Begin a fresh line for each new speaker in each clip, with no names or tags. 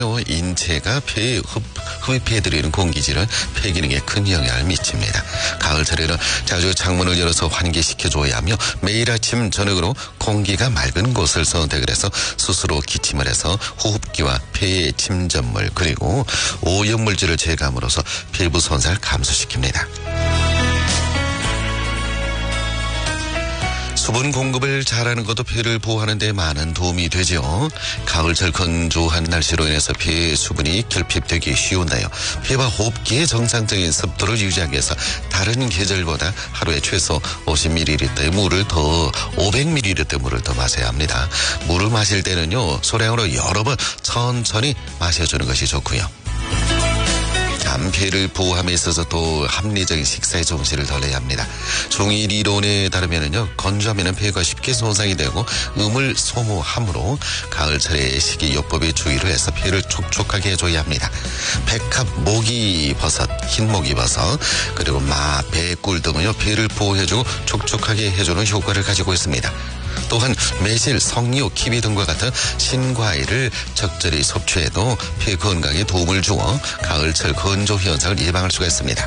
인체가 폐에 흡입해드리는 공기질은 폐 기능에 큰 영향을 미칩니다. 가을철에는 자주 창문을 열어서 환기시켜줘야 하며 매일 아침 저녁으로 공기가 맑은 곳을 선택을 해서 스스로 기침을 해서 호흡기와 폐의 침전물 그리고 오염물질을 제거함으로써 피부 손상을 감소시킵니다. 수분 공급을 잘하는 것도 폐를 보호하는 데 많은 도움이 되죠. 가을철 건조한 날씨로 인해서 폐의 수분이 결핍되기 쉬운데요. 폐와 호흡기의 정상적인 습도를 유지하기 위해서 다른 계절보다 하루에 최소 50ml의 물을 더 500ml 물을 더 마셔야 합니다. 물을 마실 때는요. 소량으로 여러 번 천천히 마셔주는 것이 좋고요. 폐를 보호함에 있어서 또 합리적인 식사의重시를 덜해야 합니다. 중일 이론에 따르면은요, 건조하면은 폐가 쉽게 손상이 되고 음을 소모하므로 가을철에 식이요법에 주의를 해서 폐를 촉촉하게 해줘야 합니다. 백합, 모기버섯, 흰 모기버섯, 그리고 마, 배, 꿀 등은요, 폐를 보호해주고 촉촉하게 해주는 효과를 가지고 있습니다. 또한 매실, 석류, 키위 등과 같은 신과일을 적절히 섭취해도 폐 건강에 도움을 주어 가을철 건조 현상을 예방할 수가 있습니다.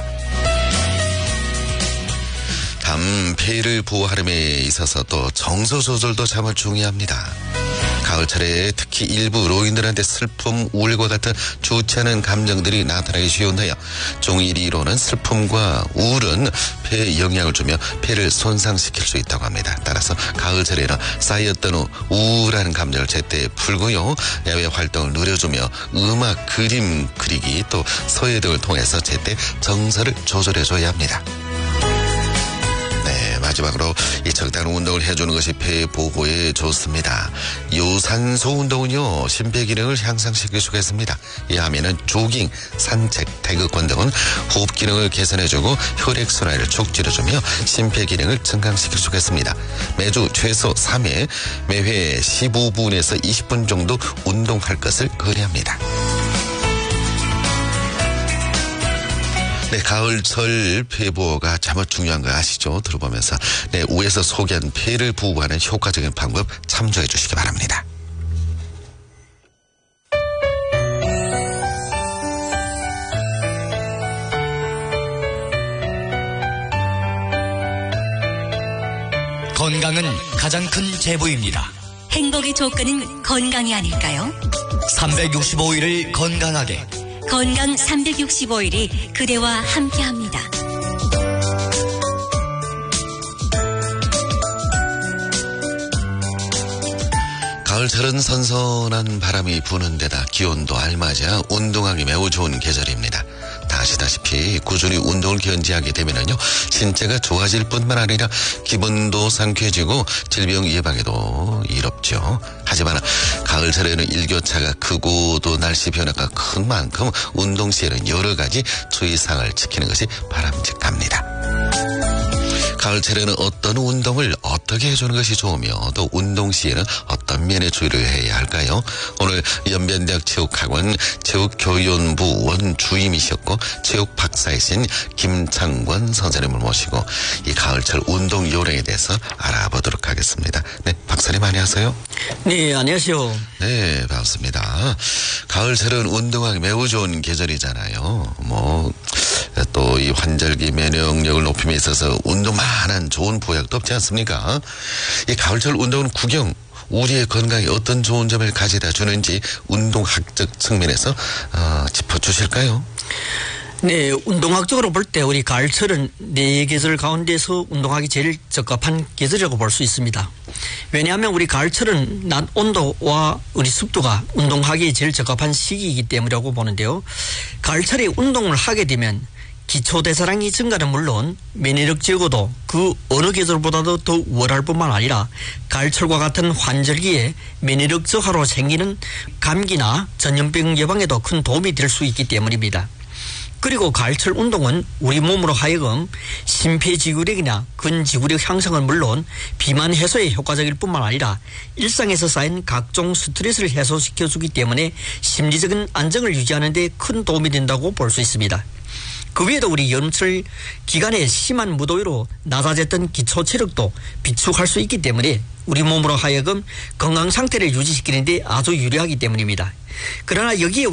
폐를 보호하는 데 있어서 또 정서 조절도 참 중요합니다. 가을철에 특히 일부 노인들한테 슬픔, 우울과 같은 좋지 않은 감정들이 나타나기 쉬운데요. 종일이론은 슬픔과 우울은 폐에 영향을 주며 폐를 손상시킬 수 있다고 합니다. 따라서 가을철에는 쌓였던 우울한 감정을 제때 풀고요. 야외 활동을 누려주며 음악, 그림 그리기 또 서예 등을 통해서 제때 정서를 조절해줘야 합니다. 마지막으로 이 적당한 운동을 해주는 것이 폐 보호에 좋습니다. 유산소 운동은요, 심폐기능을 향상시킬 수가 있습니다. 이하면은 조깅, 산책, 태극권 등은 호흡 기능을 개선해주고 혈액순환을 촉진해주며 심폐기능을 증강시킬 수가 있습니다. 매주 최소 3회, 매회 15분에서 20분 정도 운동할 것을 권유합니다. 네, 가을철 폐 보호가 참 중요한 거 아시죠? 들어보면서 위에서 소개한 폐를 보호하는 효과적인 방법 참조해 주시기 바랍니다.
건강은 가장 큰 재부입니다.
행복의 조건은 건강이 아닐까요?
365일을 건강하게.
건강 365일이 그대와 함께합니다.
가을철은 선선한 바람이 부는 데다 기온도 알맞아 운동하기 매우 좋은 계절입니다. 다 아시다시피 꾸준히 운동을 견지하게 되면은요, 신체가 좋아질 뿐만 아니라 기분도 상쾌해지고 질병 예방에도 이롭죠. 하지만 가을철에는 일교차가 크고 또 날씨 변화가 큰 만큼 운동 시에는 여러 가지 주의사항을 지키는 것이 바람직합니다. 가을철에는 어떤 운동을 어떻게 해주는 것이 좋으며 또 운동 시에는 어떤 면에 주의를 해야 할까요? 오늘 연변대학 체육학원 체육교연부 원주임이셨고 체육 박사이신 김창권 선생님을 모시고 이 가을철 운동 요령에 대해서 알아보도록 하겠습니다. 네, 박사님 안녕하세요.
네, 안녕하세요.
네, 반갑습니다. 가을철은 운동하기 매우 좋은 계절이잖아요. 또 이 환절기 면역력을 높임에 있어서 운동만한 좋은 보약도 없지 않습니까? 이 가을철 운동은 우리의 건강에 어떤 좋은 점을 가져다 주는지 운동학적 측면에서 짚어주실까요?
네, 운동학적으로 볼 때 우리 가을철은 4계절 가운데서 운동하기 제일 적합한 계절이라고 볼 수 있습니다. 왜냐하면 우리 가을철은 낮 온도와 우리 습도가 운동하기에 제일 적합한 시기이기 때문이라고 보는데요. 가을철에 운동을 하게 되면 기초대사량이 증가는 물론 면역력 제고도 그 어느 계절보다도 더 우월할 뿐만 아니라 가을철과 같은 환절기에 면역력 저하로 생기는 감기나 전염병 예방에도 큰 도움이 될 수 있기 때문입니다. 그리고 가을철 운동은 우리 몸으로 하여금 심폐지구력이나 근지구력 향상은 물론 비만 해소에 효과적일 뿐만 아니라 일상에서 쌓인 각종 스트레스를 해소시켜주기 때문에 심리적인 안정을 유지하는 데 큰 도움이 된다고 볼 수 있습니다. 그 외에도 우리 여름철 기간에 심한 무더위로 낮아졌던 기초 체력도 비축할 수 있기 때문에 우리 몸으로 하여금 건강 상태를 유지시키는 데 아주 유리하기 때문입니다. 그러나 여기에